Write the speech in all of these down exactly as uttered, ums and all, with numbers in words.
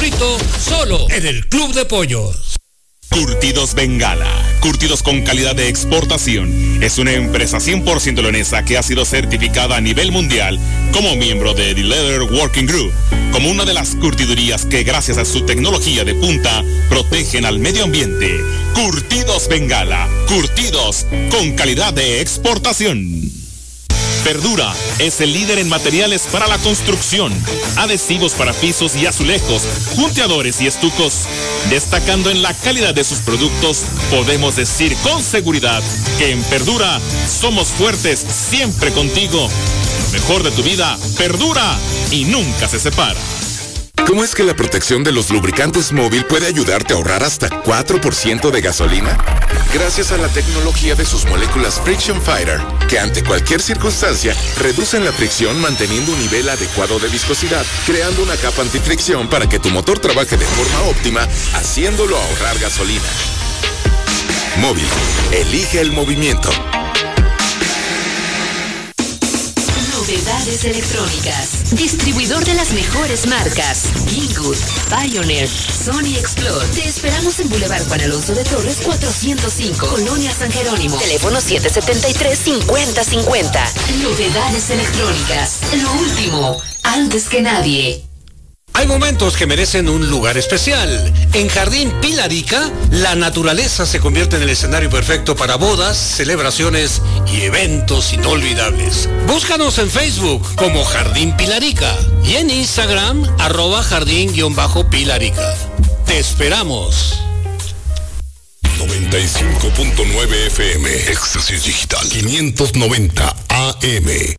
frito, solo en el Club de Pollos. Curtidos Bengala, curtidos con calidad de exportación. Es una empresa cien por ciento leonesa que ha sido certificada a nivel mundial como miembro de The Leather Working Group, como una de las curtidurías que gracias a su tecnología de punta protegen al medio ambiente. Curtidos Bengala, curtidos con calidad de exportación. Verdura es el líder en materiales para la construcción, adhesivos para pisos y azulejos, junteadores y estucos. Destacando en la calidad de sus productos, podemos decir con seguridad que en Verdura somos fuertes siempre contigo. Lo mejor de tu vida perdura y nunca se separa. ¿Cómo es que la protección de los lubricantes móvil puede ayudarte a ahorrar hasta cuatro por ciento de gasolina? Gracias a la tecnología de sus moléculas Friction Fighter, que ante cualquier circunstancia reducen la fricción manteniendo un nivel adecuado de viscosidad, creando una capa antifricción para que tu motor trabaje de forma óptima, haciéndolo ahorrar gasolina. Móvil, elige el movimiento. Novedades electrónicas. Distribuidor de las mejores marcas. Banggood, Pioneer, Sony Explore. Te esperamos en Boulevard Juan Alonso de Torres cuatrocientos cinco, Colonia San Jerónimo. Teléfono siete siete tres, cinco cero cinco cero. Novedades electrónicas. Lo último, antes que nadie. Hay momentos que merecen un lugar especial. En Jardín Pilarica, la naturaleza se convierte en el escenario perfecto para bodas, celebraciones y eventos inolvidables. Búscanos en Facebook como Jardín Pilarica y en Instagram, arroba jardín-pilarica. Te esperamos. noventa y cinco punto nueve F M, Éxtasis Digital, quinientos noventa A M.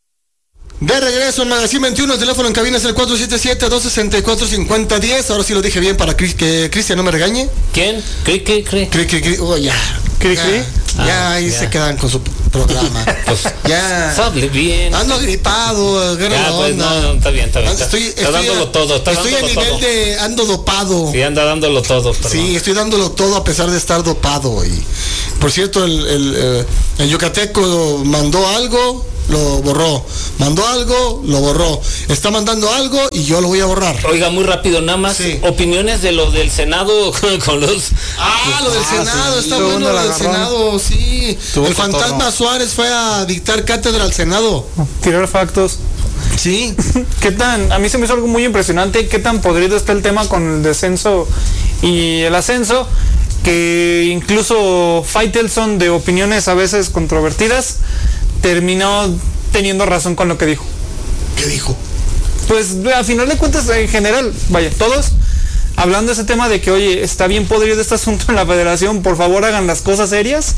De regreso en Magazine veintiuno, el teléfono en cabina es el cuatro siete siete, dos seis cuatro, cinco cero uno cero. Ahora sí lo dije bien para Chris, que Cristian no me regañe. ¿Quién? ¿Cri, cri, cri? Cri, cri, cri. Oh, ya. ¿Cri, cri? Ya, ya ah, ahí ya se quedan con su programa. Pues, ya. Sable bien. Ando gripado, ya, pues, no, no, está bien, está bien. Estoy, está estoy dándolo a, todo. Está estoy dándolo a nivel todo. de ando dopado. Sí, anda dándolo todo. Perdón. Sí, estoy dándolo todo a pesar de estar dopado. Y por cierto, el, el, el yucateco mandó algo, lo borró. Mandó algo, lo borró. Está mandando algo y yo lo voy a borrar. Oiga, muy rápido, nada más. Sí. Opiniones de lo del Senado con los... Ah, lo del ah, Senado, sí, está bueno lo del Senado, sí. El fantasma Suárez fue a dictar cátedra al Senado. Tirar factos. Sí. ¿Qué tan? A mí se me hizo algo muy impresionante. ¿Qué tan podrido está el tema con el descenso y el ascenso? Que incluso Faitelson, de opiniones a veces controvertidas, terminó teniendo razón con lo que dijo. ¿Qué dijo? Pues a final de cuentas, en general, vaya, todos hablando de ese tema de que, oye, está bien podrido este asunto en la federación, por favor hagan las cosas serias.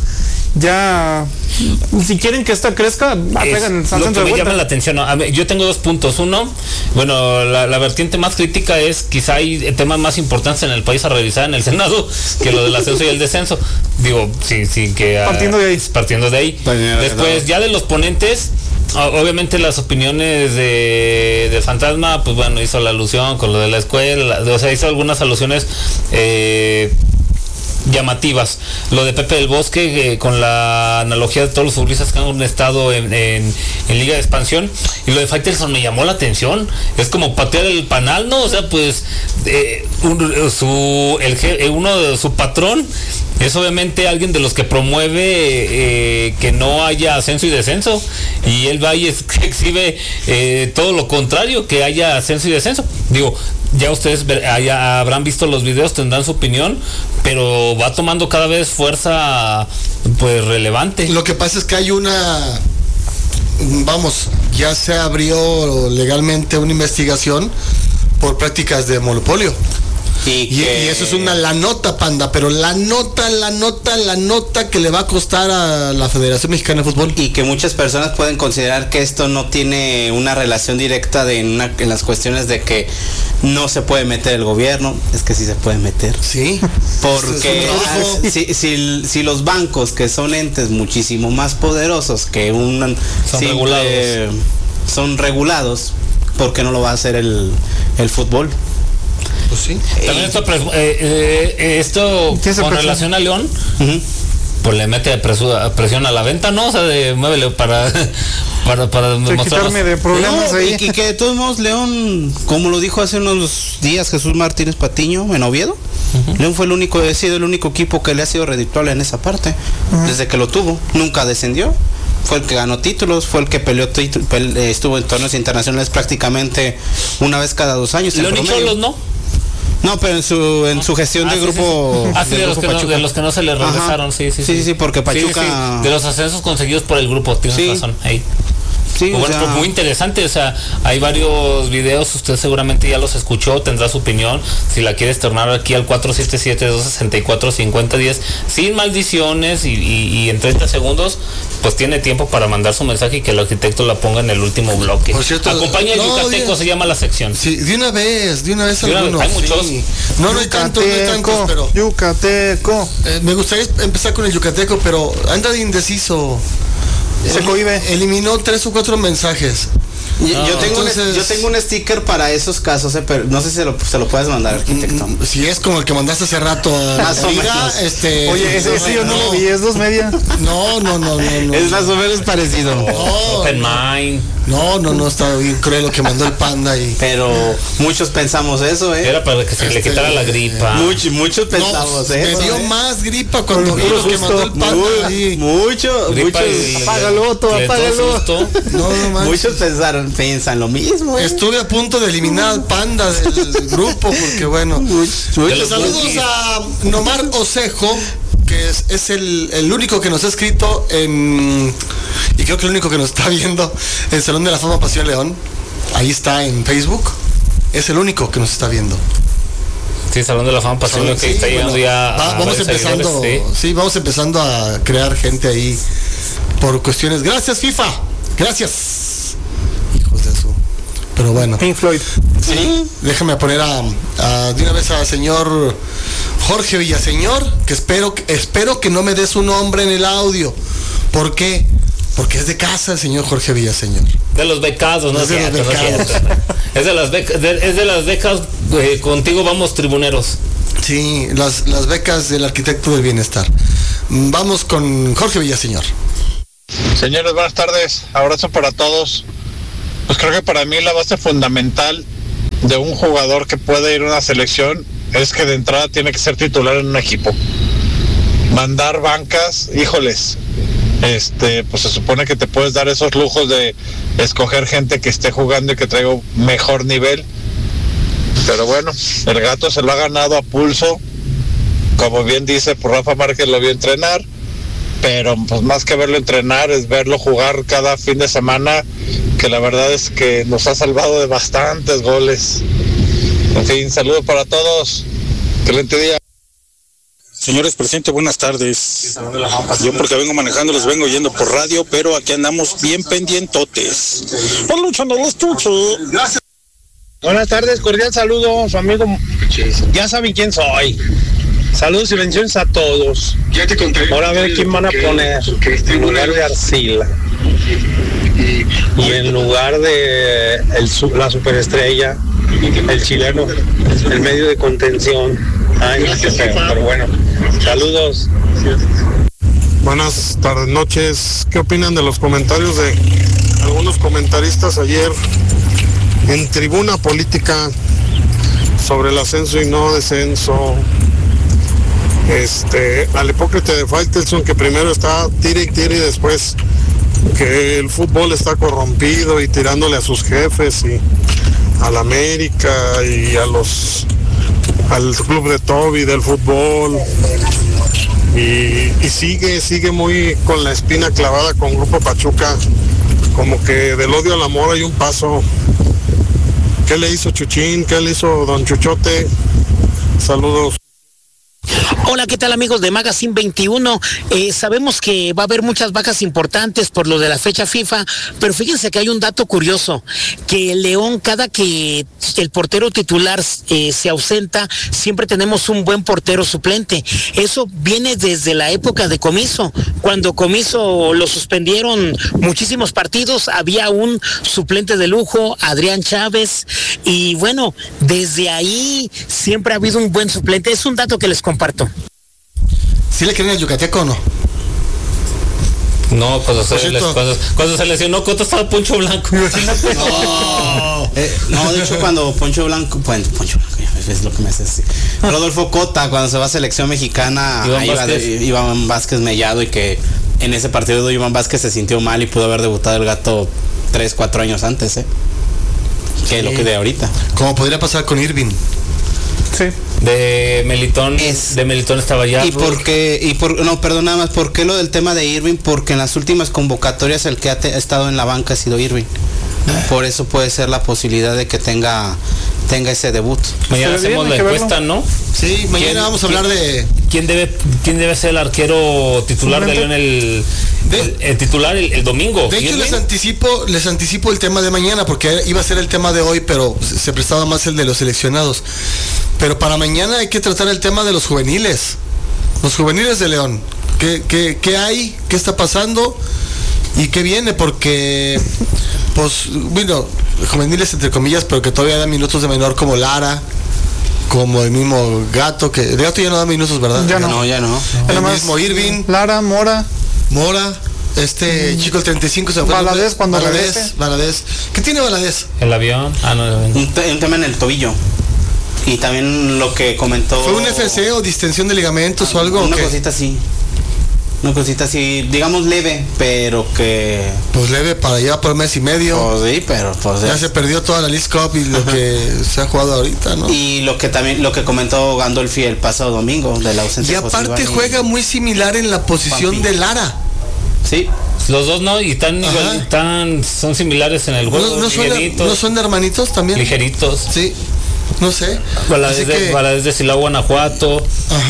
Ya, si quieren que esta crezca, hagan el ascenso de vuelta. Lo que me llama la atención, ¿no? A ver, yo tengo dos puntos. Uno, bueno, la, la vertiente más crítica es quizá hay temas más importantes en el país a revisar en el Senado que lo del ascenso y el descenso. Digo, sí, sí, que... Partiendo de ahí. Partiendo de ahí. Después, ya de los ponentes, obviamente las opiniones de, de Fantasma, pues bueno, hizo la alusión con lo de la escuela, o sea, hizo algunas alusiones eh, llamativas. Lo de Pepe del Bosque, eh, con la analogía de todos los futbolistas que han estado en, en, en Liga de Expansión, y lo de Faitelson me llamó la atención. Es como patear el panal, ¿no? O sea, pues eh, un, su, el, uno de su patrón es obviamente alguien de los que promueve eh, que no haya ascenso y descenso, y él va y es, exhibe eh, todo lo contrario, que haya ascenso y descenso. Digo, ya ustedes ver, ya habrán visto los videos, tendrán su opinión, pero va tomando cada vez fuerza pues relevante. Lo que pasa es que hay una, vamos, ya se abrió legalmente una investigación por prácticas de monopolio. Y, que... y eso es una la nota, Panda, pero la nota, la nota, la nota que le va a costar a la Federación Mexicana de Fútbol. Y que muchas personas pueden considerar que esto no tiene una relación directa de en, una, en las cuestiones de que no se puede meter el gobierno. Es que sí se puede meter. Sí. Porque ah, si, si, si los bancos, que son entes muchísimo más poderosos que un son simple, regulados. son regulados, ¿por qué no lo va a hacer el, el fútbol? Pues sí. También esto, eh, eh, esto con relación a León, uh-huh. pues le mete presión a la venta, ¿no? O sea, de muévele para para para quitarme de problemas no, ahí. Y que de todos modos León, como lo dijo hace unos días Jesús Martínez Patiño en Oviedo, uh-huh. León fue el único, ha sido el único equipo que le ha sido redituable en esa parte, uh-huh. Desde que lo tuvo, nunca descendió. Fue el que ganó títulos, fue el que peleó títulos, estuvo en torneos internacionales prácticamente una vez cada dos años. León y Cholos, ¿no? No, pero en su en su gestión ah, de sí, grupo. Sí, sí. Ah, sí, de, los que no, de los que no se le regresaron, sí, sí, sí. Sí, sí, porque Pachuca. Sí, sí. De los ascensos conseguidos por el grupo, tienes sí. razón. Ahí. Sí, pues bueno, o sea, pues muy interesante, o sea, hay varios videos, usted seguramente ya los escuchó, tendrá su opinión, si la quieres tornar aquí al cuatro siete siete, dos seis cuatro, cinco cero uno cero, sin maldiciones y, y, y en treinta segundos, pues tiene tiempo para mandar su mensaje y que el arquitecto la ponga en el último bloque. Por cierto, acompaña el no, Yucateco, se llama la sección. Sí, de una vez, de una vez de algunos. Una, hay muchos. Sí. No, no hay tantos, no hay tantos, pero... Yucateco. Eh, me gustaría empezar con el Yucateco, pero anda de indeciso. Se cohibe. Eliminó tres o cuatro mensajes. No, yo, tengo entonces, un, yo tengo un sticker para esos casos, eh, pero no sé si se lo, se lo puedes mandar, arquitecto. Si es como el que mandaste hace rato a más o menos. Este, Oye, ese no, sí, yo no, no lo vi, es dos media. No, no, no, no, no. Es más o menos parecido. No, Open mind. No, no, no, estaba bien cruel lo que mandó el Panda y. Pero muchos pensamos eso, eh. Era para que se este, le quitara la gripa. Muchos, muchos pensamos no, eso. Me dio eh. más gripa cuando vi lo que mandó el Panda. Muy, mucho, muchos. Apágalo, todo, apágalo. No, no manches. Muchos pensaron, piensan lo mismo. Eh. Estuve a punto de eliminar al Panda del grupo porque bueno. Muchos, muchos saludos a Nomar Osejo, que es, es el, el único que nos ha escrito en, y creo que el único que nos está viendo en el Salón de la Fama Pasión León. Ahí está en Facebook. Es el único que nos está viendo. Sí, Salón de la Fama Pasión León, que sí, está llegando bueno, ya va, a vamos empezando, sí. sí, vamos empezando a crear gente ahí por cuestiones. Gracias, FIFA. Gracias. Hijos de su. Pero bueno. Pink Floyd. Sí, déjame poner a, a de una vez al señor Jorge Villaseñor, que espero, espero que no me dé su nombre en el audio. ¿Por qué? Porque es de casa el señor Jorge Villaseñor. De los becados, no es de los becados. Es de las becas, de, es de las becas, eh, contigo vamos tribuneros. Sí, las, las becas del arquitecto del bienestar. Vamos con Jorge Villaseñor. Señores, buenas tardes. Abrazo para todos. Pues creo que para mí la base fundamental de un jugador que puede ir a una selección es que de entrada tiene que ser titular en un equipo. Mandar bancas, híjoles, este, pues se supone que te puedes dar esos lujos de escoger gente que esté jugando y que traiga un mejor nivel. Pero bueno, el gato se lo ha ganado a pulso. Como bien dice, pues Rafa Márquez lo vio entrenar. Pero pues más que verlo entrenar es verlo jugar cada fin de semana, que la verdad es que nos ha salvado de bastantes goles. En fin, saludos para todos. Excelente día. Señores presentes, buenas tardes. Yo porque vengo manejando los vengo yendo por radio, pero aquí andamos bien pendientotes. Por luchando los chuchos. Gracias. Buenas tardes, cordial saludo, su amigo. Ya saben quién soy. Saludos y bendiciones a todos. Ahora a ver quién van a poner en lugar de Arcila. Y en lugar de el, la superestrella, el chileno, el medio de contención. Ay, qué feo, pero bueno. Saludos. Buenas tardes, noches. ¿Qué opinan de los comentarios de algunos comentaristas ayer en Tribuna Política sobre el ascenso y no descenso? Este, al hipócrita de Faitelson, que primero está tire y tire y después que el fútbol está corrompido y tirándole a sus jefes y a la América y a los al club de Toby del fútbol y, y sigue, sigue muy con la espina clavada con Grupo Pachuca, como que del odio al amor hay un paso. ¿Qué le hizo Chuchín? ¿Qué le hizo Don Chuchote? Saludos. Hola, ¿qué tal amigos de Magazine veintiuno? Eh, sabemos que va a haber muchas bajas importantes por lo de la fecha FIFA, pero fíjense que hay un dato curioso, que el León, cada que el portero titular eh, se ausenta, siempre tenemos un buen portero suplente. Eso viene desde la época de Comiso. Cuando Comiso lo suspendieron muchísimos partidos, había un suplente de lujo, Adrián Chávez, y bueno, desde ahí siempre ha habido un buen suplente. Es un dato que les comparto. ¿Sí le creen al Yucateco o no? No, cuando se, les, cuando, cuando se lesionó Cota estaba Poncho Blanco. Imagínate. No, eh, no, de hecho cuando Poncho Blanco, bueno, Poncho Blanco, es lo que me hace así. Rodolfo Cota, cuando se va a selección mexicana, Iván ahí Vázquez. Iba de, Iván Vázquez mellado, y que en ese partido Iván Vázquez se sintió mal y pudo haber debutado el Gato tres, cuatro años antes, ¿eh? Que sí. Es lo que de ahorita. Como podría pasar con Irving. Sí. De Melitón, es, de Melitón estaba ya. Y porque, y por, no, perdón, nada más, ¿por qué lo del tema de Irving? Porque en las últimas convocatorias el que ha, te, ha estado en la banca ha sido Irving. Por eso puede ser la posibilidad de que tenga tenga ese debut. Mañana hacemos la encuesta, ¿no? Sí, mañana vamos a hablar de quién debe quién debe ser el arquero titular de León el, de, el, el titular el, el domingo. De hecho les anticipo les anticipo el tema de mañana, porque iba a ser el tema de hoy, pero se prestaba más el de los seleccionados. Pero para mañana hay que tratar el tema de los juveniles. Los juveniles de León. ¿Qué, qué, qué hay? ¿Qué está pasando? ¿Y qué viene? Porque pues bueno, juveniles entre comillas, pero que todavía dan minutos de menor, como Lara, como el mismo Gato, que el Gato ya no da minutos, ¿verdad? Ya no, no ya no. El no. mismo Irving, Lara, Mora. Mora, este mm. chico el treinta y cinco se Valadez cuando Valadez, Valadez. ¿Qué tiene Valadez? El avión. Ah, no, el avión. Un, te, un tema en el tobillo. Y también lo que comentó. ¿Fue un F C o distensión de ligamentos ah, o algo? Una ¿o cosita así. Una cosita así, digamos leve, pero que... Pues leve para allá por mes y medio. Pues sí, pero pues ya es... se perdió toda la League Cup y lo que se ha jugado ahorita, ¿no? Y lo que también, lo que comentó Gandolfi el pasado domingo, de la ausencia. Y aparte juega y... muy similar en la posición Pampi. de Lara. Sí. Los dos no, y están igual, están, son similares en el juego. ¿No, no, son, ¿no son hermanitos también? Ligeritos. Sí. No sé. Valadez de, que... Valadez de Silao, Guanajuato.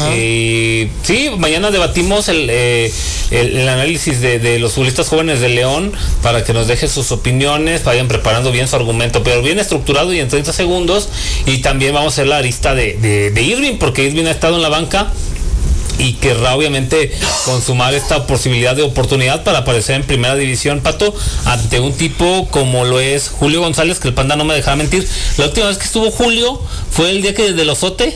Eh, sí, mañana debatimos el, eh, el, el análisis de, de los futbolistas jóvenes de León, para que nos dejen sus opiniones, vayan preparando bien su argumento, pero bien estructurado y en treinta segundos. Y también vamos a hacer la arista de, de, de Irving, porque Irving ha estado en la banca y querrá obviamente consumar esta posibilidad de oportunidad para aparecer en primera división, Pato, ante un tipo como lo es Julio González, que el Panda no me dejará mentir. La última vez que estuvo Julio fue el día que del Osote,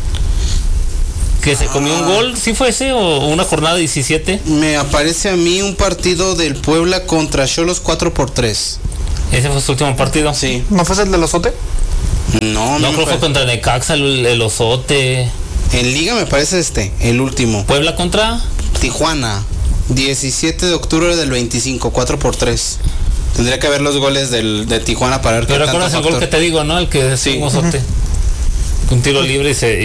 que se comió un gol. ¿Sí fue ese o una jornada diecisiete? Me aparece a mí un partido del Puebla contra Xolos cuatro por tres. ¿Ese fue su último partido? Sí. ¿No fue el del Osote? No, no, creo que fue contra Necaxa el, el Osote. En Liga me parece este, el último. ¿Puebla contra? Tijuana, diecisiete de octubre del veinticinco, cuatro por tres. Tendría que ver los goles del, de Tijuana para ver qué. Pero recuerdas el gol que te digo, ¿no? El que es sí. un Osote. Uh-huh. Un tiro libre y, se,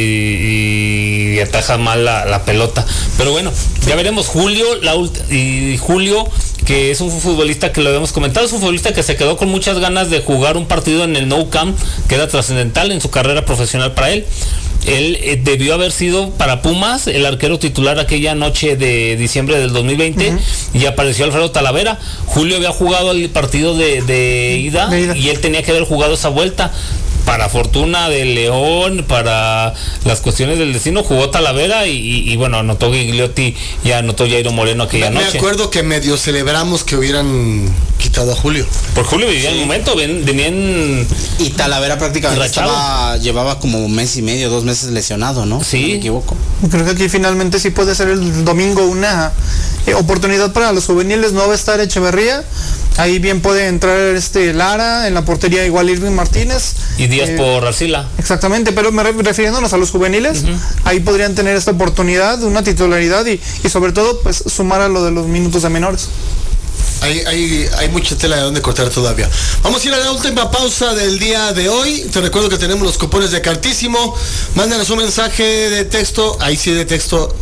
y, y ataja mal la, la pelota. Pero bueno, ya veremos. Julio, la y Julio, que es un futbolista que lo habíamos comentado, es un futbolista que se quedó con muchas ganas de jugar un partido en el Nou Camp, que era trascendental en su carrera profesional para él. Él eh, debió haber sido para Pumas el arquero titular aquella noche de diciembre del dos mil veinte, uh-huh. y apareció Alfredo Talavera. Julio había jugado el partido de, de, ida, de ida y él tenía que haber jugado esa vuelta. Para fortuna de León, para las cuestiones del destino, jugó Talavera y, y, y bueno, anotó Gigliotti y anotó Jairo Moreno aquella me, noche. Me acuerdo que medio celebramos que hubieran quitado a Julio. Por Julio vivía sí. en el momento, ven, venían... Y Talavera prácticamente estaba, llevaba como un mes y medio, dos meses lesionado, ¿no? Sí. No me equivoco. Creo que aquí finalmente sí puede ser el domingo una eh, oportunidad para los juveniles. No va a estar Echeverría. Ahí bien puede entrar este Lara, en la portería igual Irving Martínez. Y Díaz eh, por Arcila. Exactamente, pero me refiriéndonos a los juveniles, uh-huh. ahí podrían tener esta oportunidad, una titularidad y, y sobre todo pues sumar a lo de los minutos de menores. Hay, hay, hay mucha tela de donde cortar todavía. Vamos a ir a la última pausa del día de hoy. Te recuerdo que tenemos los cupones de Cartísimo. Mándanos un mensaje de texto, ahí sí de texto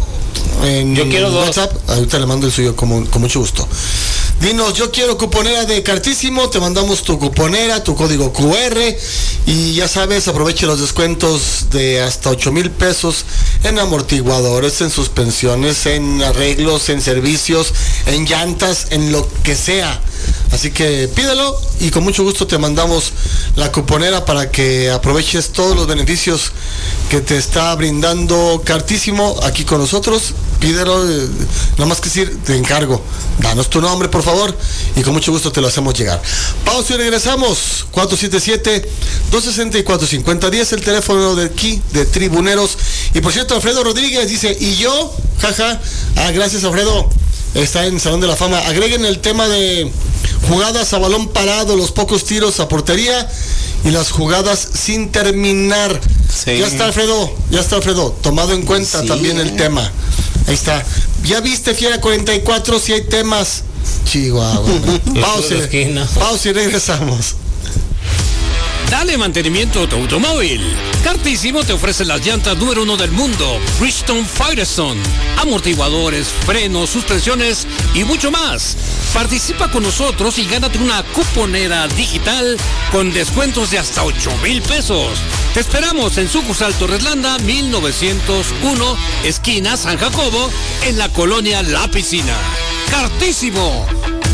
en Yo quiero WhatsApp. Dos. Ahorita le mando el suyo con, con mucho gusto. Dinos, yo quiero cuponera de Cartísimo, te mandamos tu cuponera, tu código cu erre y ya sabes, aproveche los descuentos de hasta ocho mil pesos en amortiguadores, en suspensiones, en arreglos, en servicios, en llantas, en lo que sea. Así que pídelo y con mucho gusto te mandamos la cuponera para que aproveches todos los beneficios que te está brindando Cartísimo aquí con nosotros. Pídelo, eh, nada más que decir, te encargo. Danos tu nombre, por favor, y con mucho gusto te lo hacemos llegar. Pausa y regresamos. cuatro siete siete, dos seis cuatro, cinco cero uno cero, el teléfono de aquí, de Tribuneros. Y por cierto, Alfredo Rodríguez dice, ¿y yo? Jaja. Ah, gracias, Alfredo. está en Salón de la Fama. Agreguen el tema de jugadas a balón parado, los pocos tiros a portería y las jugadas sin terminar. Sí. Ya está Alfredo, ya está Alfredo, tomado en cuenta sí. también el tema. Ahí está. ¿Ya viste Fiera cuarenta y cuatro si hay temas? Chihuahua. Pausa, pausa y regresamos. Dale mantenimiento a tu automóvil. Cartísimo te ofrece las llantas número uno del mundo, Bridgestone Firestone, amortiguadores, frenos, suspensiones y mucho más. Participa con nosotros y gánate una cuponera digital con descuentos de hasta ocho mil pesos. Te esperamos en sucursal Torreslanda mil novecientos uno, esquina San Jacobo, en la colonia La Piscina. Cartísimo.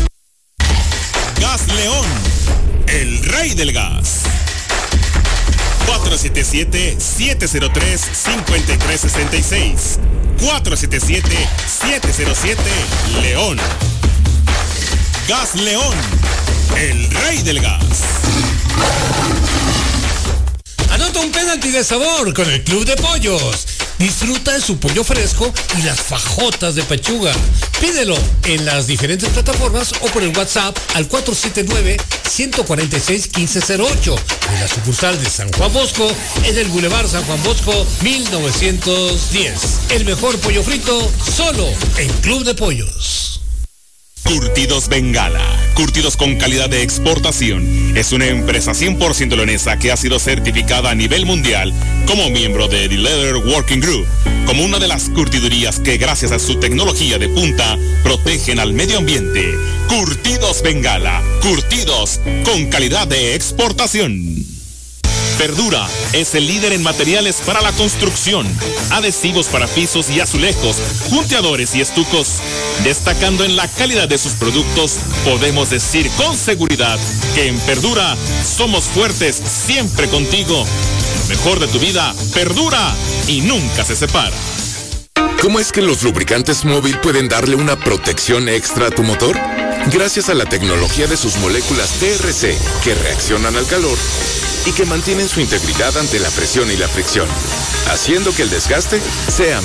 Gas León, el rey del gas. cuatro siete siete, siete cero tres, cinco tres seis seis. cuatro siete siete, siete cero siete, León. Gas León, el rey del gas. Anota un penalti de sabor con el Club de Pollos. Disfruta de su pollo fresco y las fajotas de pechuga. Pídelo en las diferentes plataformas o por el WhatsApp al cuatro siete nueve, uno cuatro seis, uno cinco cero ocho en la sucursal de San Juan Bosco, en el Boulevard San Juan Bosco mil novecientos diez. El mejor pollo frito solo en Club de Pollos. Curtidos Bengala, curtidos con calidad de exportación. Es una empresa cien por ciento leonesa que ha sido certificada a nivel mundial como miembro de The Leather Working Group, como una de las curtidurías que gracias a su tecnología de punta protegen al medio ambiente. Curtidos Bengala, curtidos con calidad de exportación. Verdura es el líder en materiales para la construcción, adhesivos para pisos y azulejos, junteadores y estucos. Destacando en la calidad de sus productos, podemos decir con seguridad que en Verdura somos fuertes siempre contigo. Lo mejor de tu vida perdura y nunca se separa. ¿Cómo es que los lubricantes móvil pueden darle una protección extra a tu motor? Gracias a la tecnología de sus moléculas T R C, que reaccionan al calor y que mantienen su integridad ante la presión y la fricción, haciendo que el desgaste sea